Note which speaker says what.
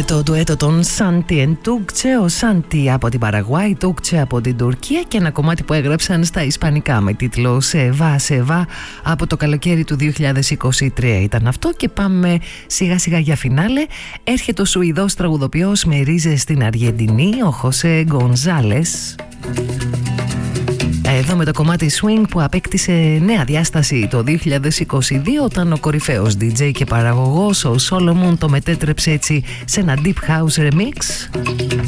Speaker 1: Το ντουέτο των Santi and Tukce, ο Santi από την Παραγουάη, Tukce από την Τουρκία, και ένα κομμάτι που έγραψαν στα ισπανικά με τίτλο «Σεβά, Σεβά» από το καλοκαίρι του 2023 ήταν αυτό. Και πάμε σιγά σιγά για φινάλε. Έρχεται ο Σουηδός τραγουδοποιός με ρίζες στην Αργεντινή, ο Χωσέ Γκονζάλες. Εδώ με το κομμάτι Swing που απέκτησε νέα διάσταση το 2022, όταν ο κορυφαίος DJ και παραγωγός ο Solomon το μετέτρεψε έτσι σε ένα Deep House Remix.